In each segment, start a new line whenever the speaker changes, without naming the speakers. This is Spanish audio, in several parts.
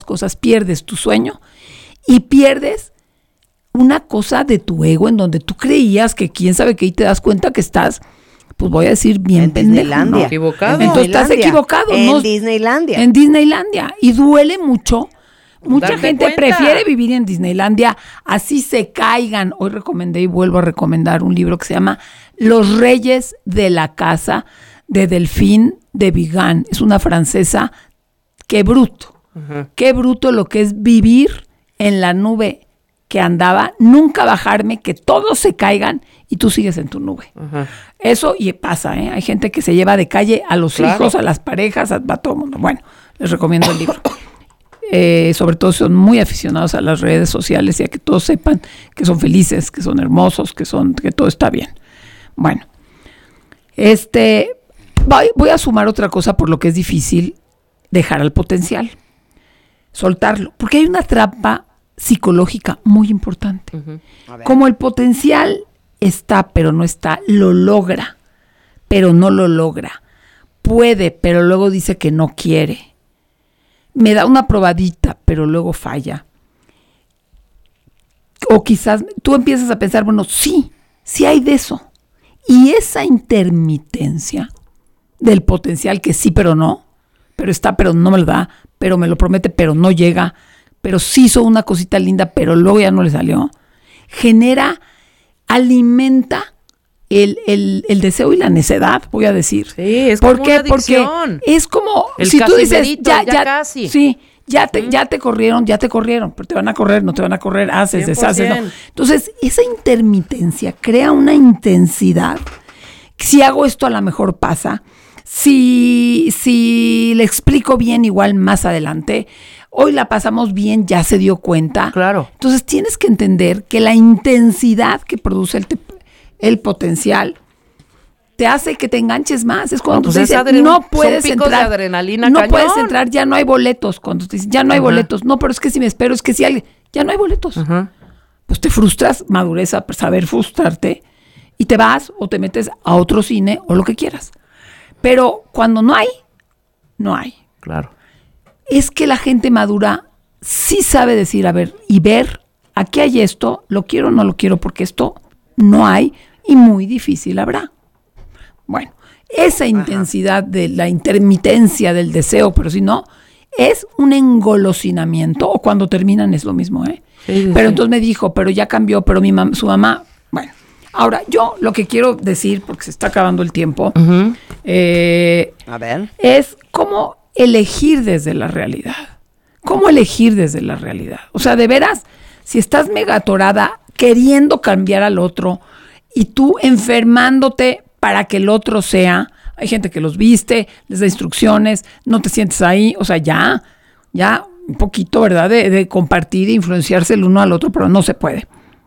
cosas, pierdes tu sueño y pierdes una cosa de tu ego en donde tú creías que quién sabe qué y te das cuenta que estás, pues voy a decir bien
en
pendejo,
Disneylandia.
¿no?
Equivocado.
Entonces estás equivocado.
En Disneylandia.
En Disneylandia. Y duele mucho. Mucha
Darte
gente
cuenta.
prefiere vivir en Disneylandia, así se caigan. Hoy recomendé y vuelvo a recomendar un libro que se llama Los Reyes de la Casa, de Delphine de Vigan. Es una francesa. Qué bruto. Qué bruto lo que es vivir en la nube que andaba, nunca bajarme, que todos se caigan y tú sigues en tu nube. Eso y pasa, ¿eh? Hay gente que se lleva de calle a los hijos, a las parejas, a todo el mundo. Bueno, les recomiendo el libro. Sobre todo si son muy aficionados a las redes sociales y a que todos sepan que son felices, que son hermosos, que todo está bien. Bueno, voy a sumar otra cosa por lo que es difícil dejar al potencial, soltarlo, porque hay una trampa psicológica muy importante. Como el potencial está, pero no está, lo logra, pero no lo logra, puede, pero luego dice que no quiere, me da una probadita, pero luego falla. O quizás tú empiezas a pensar, bueno, sí hay de eso. Y esa intermitencia del potencial que sí, pero no, pero está, pero no me lo da, pero me lo promete, pero no llega, pero sí hizo una cosita linda, pero luego ya no le salió, alimenta el deseo y la necedad, voy a decir.
Sí, es como una adicción.
Porque es como,
el
si tú dices,
ya casi.
Sí, ya te corrieron, pero te van a correr, no te van a correr, haces, 100%. Deshaces, no. Entonces, esa intermitencia crea una intensidad. Si hago esto, a lo mejor pasa. Si le explico bien, igual más adelante. Hoy la pasamos bien, ya se dio cuenta.
Claro.
Entonces tienes que entender que la intensidad que produce el potencial te hace que te enganches más. Es cuando tú dices, no puedes entrar.
De adrenalina,
no
cañón.
puedes entrar, ya no hay boletos. Cuando te dicen, ya no hay boletos. No, pero es que si me espero, es que si alguien, ya no hay boletos. Pues te frustras, madurez, saber frustrarte, y te vas o te metes a otro cine o lo que quieras. Pero cuando no hay, no hay.
Claro.
Es que la gente madura sí sabe decir, a ver, y ver, aquí hay esto, lo quiero o no lo quiero, porque esto no hay y muy difícil habrá. Bueno, esa intensidad de la intermitencia del deseo, pero si no, es un engolosinamiento, o cuando terminan es lo mismo, ¿eh? Sí, pero entonces me dijo, pero ya cambió, pero su mamá, bueno. Ahora, yo lo que quiero decir, porque se está acabando el tiempo,
a ver,
es cómo elegir desde la realidad. ¿Cómo elegir desde la realidad? O sea, de veras, si estás mega atorada queriendo cambiar al otro y tú enfermándote para que el otro sea, hay gente que los viste, les da instrucciones, no te sientes ahí, o sea, ya un poquito, ¿verdad? De compartir e influenciarse el uno al otro, pero no se puede.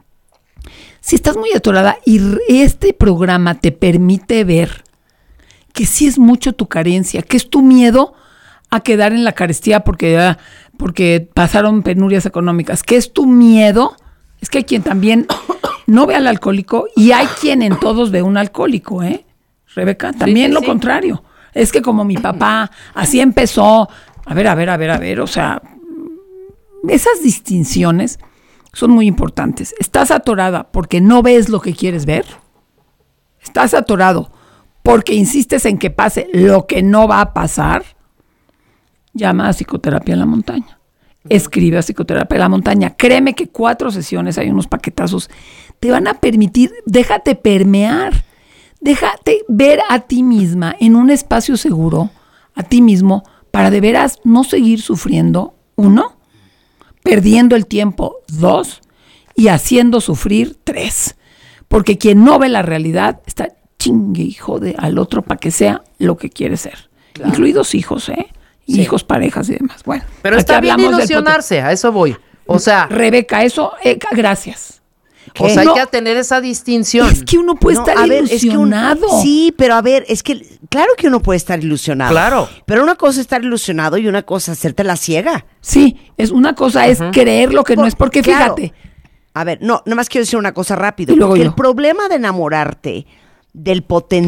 Si estás muy atorada y este programa te permite ver que sí es mucho tu carencia, que es tu miedo a quedar en la carestía porque pasaron penurias económicas, que es tu miedo, es que hay quien también no ve al alcohólico y hay quien en todos ve un alcohólico, Rebeca, también lo contrario. Es que como mi papá así empezó, a ver, o sea, esas distinciones son muy importantes. ¿Estás atorada porque no ves lo que quieres ver? ¿Estás atorado porque insistes en que pase lo que no va a pasar? Llama a Psicoterapia en la Montaña. Escribe a Psicoterapia en la Montaña. Créeme que 4 sesiones, hay unos paquetazos, te van a permitir, déjate permear, déjate ver a ti misma en un espacio seguro, a ti mismo, para de veras no seguir sufriendo, 1, perdiendo el tiempo, 2, y haciendo sufrir, 3. Porque quien no ve la realidad está chingue y jode al otro para que sea lo que quiere ser. Claro. Incluidos hijos, Sí. Hijos, parejas y demás. Bueno,
pero está bien ilusionarse, a eso voy. O sea,
Rebeca, eso, gracias.
O sea, hay que tener esa distinción.
Es que uno puede estar ilusionado.
Sí, pero a ver, es que claro que uno puede estar ilusionado.
Claro.
Pero una cosa es estar ilusionado y una cosa es hacerte la ciega.
Sí, una cosa es creer lo que no es, porque
claro.
Fíjate.
A ver, no, nada más quiero decir una cosa rápido. Porque el problema de enamorarte del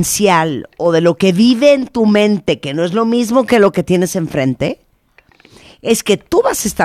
potencial o de lo que vive en tu mente, que no es lo mismo que lo que tienes enfrente, es que tú vas a estar